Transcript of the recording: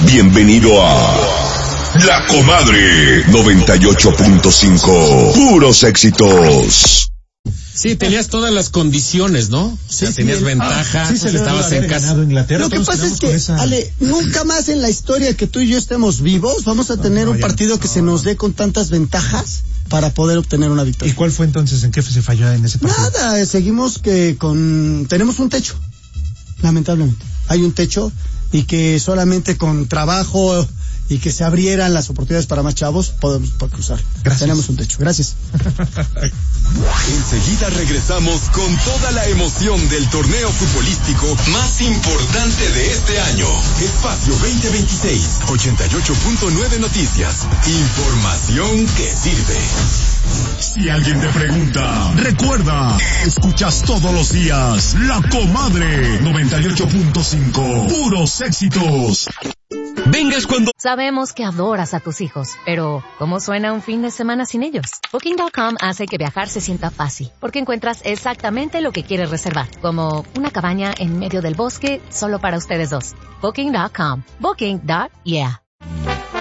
Bienvenido a La Comadre 98.5. Puros éxitos. Sí, tenías todas las condiciones, ¿no? O sea, tenías ventaja, estabas en casa. Lo que pasa es que, Ale, nunca más en la historia que tú y yo estemos vivos vamos a tener un partido que se nos dé con tantas ventajas para poder obtener una victoria. ¿Y cuál fue entonces? ¿En qué se falló en ese partido? Nada, seguimos tenemos un techo, lamentablemente. Hay un techo y que solamente con trabajo y que se abrieran las oportunidades para más chavos podemos cruzar. Gracias. Tenemos un techo. Gracias. Enseguida regresamos con toda la emoción del torneo futbolístico más importante de este año. Espacio 2026, 88.9 Noticias. Información que sirve. Si alguien te pregunta, recuerda, escuchas todos los días La Comadre 98.5. Puros éxitos. Vengas cuando... Sabemos que adoras a tus hijos, pero ¿cómo suena un fin de semana sin ellos? Booking.com hace que viajar se sienta fácil, porque encuentras exactamente lo que quieres reservar, como una cabaña en medio del bosque solo para ustedes dos. Booking.com. Booking.yeah.